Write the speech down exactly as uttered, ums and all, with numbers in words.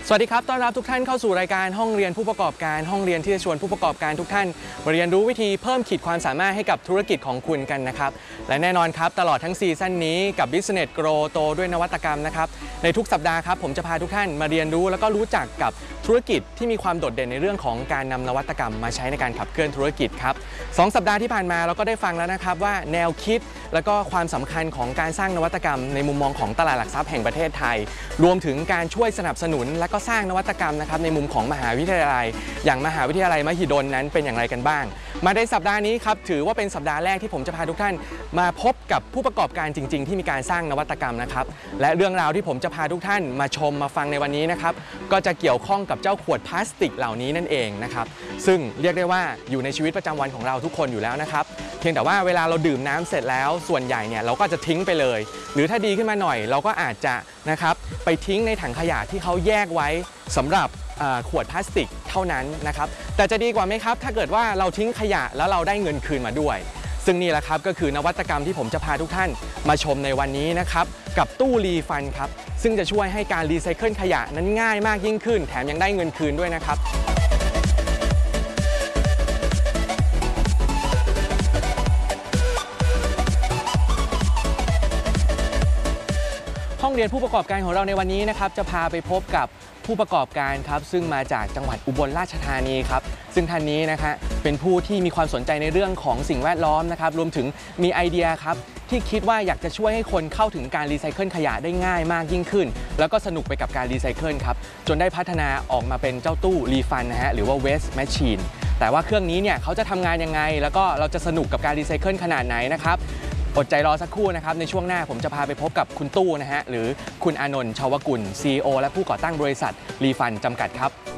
สวัสดีครับต้อนรับทุกท่านเข้าสู่รายการห้องเรียนผู้ประกอบการห้องเรียนที่จะชวนผู้ประกอบการทุกท่านมาเรียนรู้วิธีเพิ่มขีดความสามารถให้กับธุรกิจของคุณกันนะครับและแน่นอนครับตลอดทั้งซีซั่นนี้กับ Business Grow โตด้วยนวัตกรรมนะครับในทุกสัปดาห์ครับผมจะพาทุกท่านมาเรียนรู้แล้วก็รู้จักกับธุรกิจที่มีความโดดเด่นในเรื่องของการนำนวัตกรรมมาใช้ในการขับเคลื่อนธุรกิจครับสองสัปดาห์ที่ผ่านมาเราก็ได้ฟังแล้วนะครับว่าแนวคิดแล้วก็ความสำคัญของการสร้างนวัตกรรมในมุมมองของตลาดหลักทรัพย์แห่งประเทศไทยรวมถึงการช่วยสนับสนุนและก็สร้างนวัตกรรมนะครับในมุมของมหาวิทยาลัยอย่างมหาวิทยาลัยมหิดลนั้นเป็นอย่างไรกันบ้างมาในสัปดาห์นี้ครับถือว่าเป็นสัปดาห์แรกที่ผมจะพาทุกท่านมาพบกับผู้ประกอบการจริงๆที่มีการสร้างนวัตกรรมนะครับและเรื่องราวที่ผมจะพาทุกท่านมาชมมาฟังในวันนี้นะครับก็จะเกี่ยวข้องกับเจ้าขวดพลาสติกเหล่านี้นั่นเองนะครับซึ่งเรียกได้ว่าอยู่ในชีวิตประจำวันของเราทุกคนอยู่แล้วนะครับเพียงแต่ว่าเวลาเราดื่มน้ำเสร็จแล้วส่วนใหญ่เนี่ยเราก็จะทิ้งไปเลยหรือถ้าดีขึ้นมาหน่อยเราก็อาจจะนะครับไปทิ้งในถังขยะที่เขาแยกไว้สำหรับขวดพลาสติกเท่านั้นนะครับแต่จะดีกว่าไหมครับถ้าเกิดว่าเราทิ้งขยะแล้วเราได้เงินคืนมาด้วยซึ่งนี่แหละครับก็คือนวัตกรรมที่ผมจะพาทุกท่านมาชมในวันนี้นะครับกับตู้รีฟันครับซึ่งจะช่วยให้การรีไซเคิลขยะนั้นง่ายมากยิ่งขึ้นแถมยังได้เงินคืนด้วยนะครับห้องเรียนผู้ประกอบการของเราในวันนี้นะครับจะพาไปพบกับผู้ประกอบการครับซึ่งมาจากจังหวัดอุบลราชธานีครับซึ่งท่านนี้นะคะเป็นผู้ที่มีความสนใจในเรื่องของสิ่งแวดล้อมนะครับรวมถึงมีไอเดียครับที่คิดว่าอยากจะช่วยให้คนเข้าถึงการรีไซเคิลขยะได้ง่ายมากยิ่งขึ้นแล้วก็สนุกไปกับการรีไซเคิลครับจนได้พัฒนาออกมาเป็นเจ้าตู้รีฟันนะฮะหรือว่า Waste Machine แต่ว่าเครื่องนี้เนี่ยเขาจะทำงานยังไงแล้วก็เราจะสนุกกับการรีไซเคิลขนาดไหนนะครับอดใจรอสักครู่นะครับในช่วงหน้าผมจะพาไปพบกับคุณตู้นะฮะหรือคุณอานนท์ชาวกุล ซี อี โอ และผู้ก่อตั้งบริษัทรีฟันจำกัดครับ